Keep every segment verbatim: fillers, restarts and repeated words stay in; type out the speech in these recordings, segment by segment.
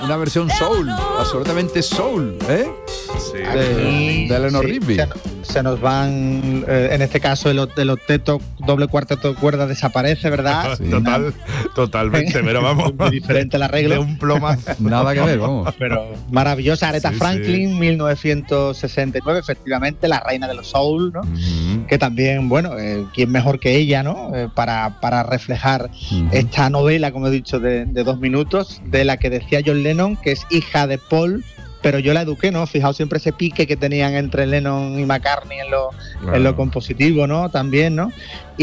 una versión soul, absolutamente soul, ¿eh? Sí. De, de Eleanor Sí, Rigby. se, se nos van, eh, en este caso el, el octeto doble cuarteto de cuerda desaparece, ¿verdad? Sí. Total, totalmente, pero vamos. Muy diferente el arreglo. De un plomazo. Nada que ver, vamos. Pero maravillosa, Aretha Sí, Franklin, sí. mil novecientos sesenta y nueve, efectivamente, la reina de los soul, ¿no? Mm. Que también, bueno, eh, quién mejor que ella, ¿no? Eh, para, para reflejar Ujú. esta novela, como he dicho, de, de dos minutos, de la que decía John Lennon, que es hija de Paul, pero yo la eduqué, ¿no? Fijaos siempre ese pique que tenían entre Lennon y McCartney en lo, Claro. en lo compositivo, ¿no? También, ¿no?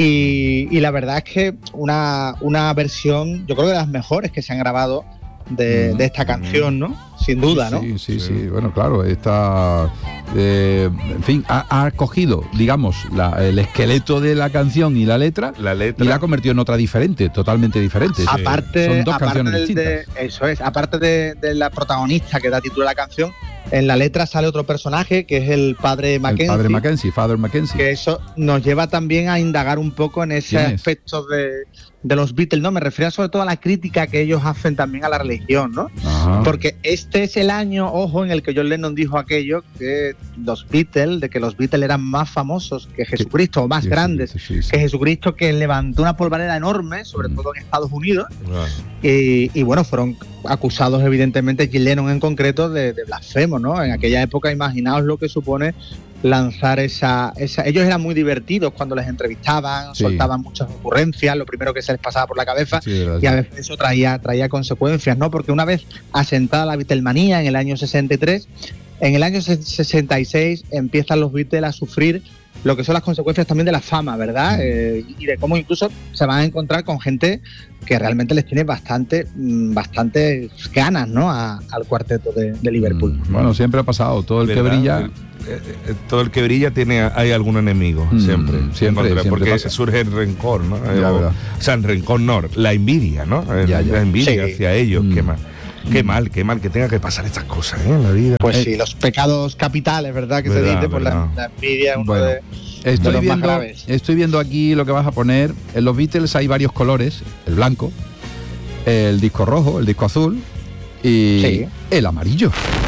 Y, y la verdad es que una, una versión, yo creo que de las mejores que se han grabado de, de esta canción, ¿no? Sin duda, ¿no? Sí, sí, sí, Sí. bueno, claro, está, eh, en fin, ha, ha cogido, digamos, la- el esqueleto de la canción y la letra, La letra. y la ha convertido en otra diferente, totalmente diferente. Sí. Aparte, Son dos aparte canciones del distintas. de, eso es, aparte de, de la protagonista que da título a la canción, en la letra sale otro personaje que es el padre El Mackenzie. padre Mackenzie, Father Mackenzie. Que eso nos lleva también a indagar un poco en ese ¿Quién es? aspecto de, de los Beatles, ¿no? Me refiero sobre todo a la crítica que ellos hacen también a la religión, ¿no? Ajá. Porque este es el año, ojo, en el que John Lennon dijo aquello, que los Beatles, de que los Beatles eran más famosos que Jesucristo, o más Sí, sí, grandes sí, sí, sí. que Jesucristo, que levantó una polvareda enorme, sobre Mm. todo en Estados Unidos, Ah. y, y bueno, fueron acusados evidentemente, John Lennon en concreto, de, de blasfemo, ¿no? En aquella época, imaginaos lo que supone lanzar esa, esa... Ellos eran muy divertidos cuando les entrevistaban, Sí. soltaban muchas ocurrencias, lo primero que se les pasaba por la cabeza, Sí, verdad, y a sí. veces eso traía, traía consecuencias, ¿no? Porque una vez asentada la Beatlemanía en el año sesenta y tres, en el año sesenta y seis empiezan los Beatles a sufrir lo que son las consecuencias también de la fama, ¿verdad? Mm. Eh, y de cómo incluso se van a encontrar con gente que realmente les tiene bastante, mm, bastante ganas, ¿no? A- al cuarteto de, de Liverpool. Mm, Bueno, siempre ha pasado, todo el que ¿Verdad? brilla. El- eh, eh, todo el que brilla tiene hay algún enemigo, Mm, siempre. siempre, Encontra- siempre porque pasa. surge el rencor, ¿no? Eh, Ya, o, verdad. o sea, el rencor no, la envidia, ¿no? Eh, Ya, ya. La envidia Sí. hacia ellos, Mm. qué mal. Qué mal, qué mal que tenga que pasar estas cosas, ¿eh? En la vida. Pues Eh, sí, los pecados capitales, ¿verdad? Que se verdad, dice, por la, verdad. la envidia, uno Bueno. de, de Estoy los más viendo, graves. estoy viendo aquí lo que vas a poner. En los Beatles hay varios colores: el blanco, el disco rojo, el disco azul y Sí. el amarillo.